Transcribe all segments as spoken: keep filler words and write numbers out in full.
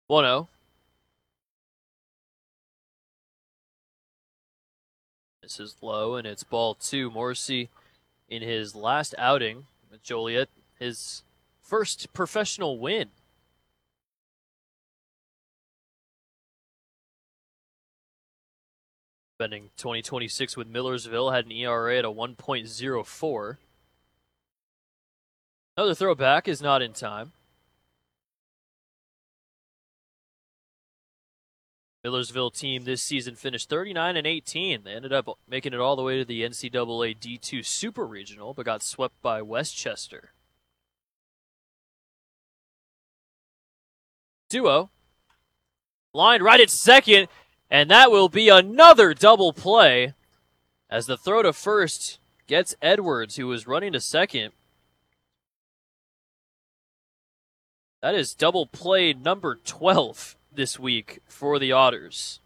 one oh. This is low, and it's ball two. Morrissey, in his last outing with Joliet, his first professional win. Spending twenty twenty-six with Millersville, had an E R A at a one point oh four. Another throwback is not in time. Millersville team this season finished thirty-nine and eighteen. They ended up making it all the way to the N C double A D two Super Regional, but got swept by Westchester. Duo. Lined right at second, and that will be another double play as the throw to first gets Edwards, who was running to second. That is double play number twelve this week for the Otters.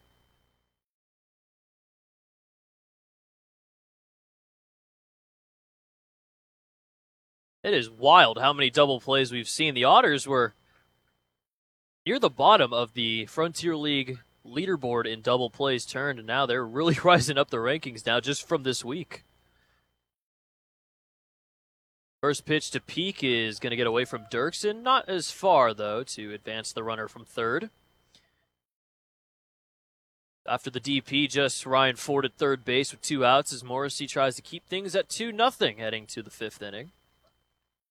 It is wild how many double plays we've seen. The Otters were near the bottom of the Frontier League leaderboard in double plays turned, and now they're really rising up the rankings now just from this week. First pitch to Peak is going to get away from Dirksen. Not as far, though, to advance the runner from third. After the D P, just Ryan Ford at third base with two outs as Morrissey tries to keep things at two nothing heading to the fifth inning.